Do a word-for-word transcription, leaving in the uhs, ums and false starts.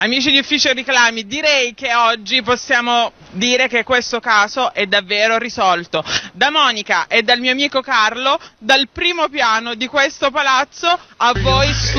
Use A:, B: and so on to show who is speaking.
A: Amici di Ufficio Reclami, direi che oggi possiamo dire che questo caso è davvero risolto. Da Monica e dal mio amico Carlo, dal primo piano di questo palazzo, a voi su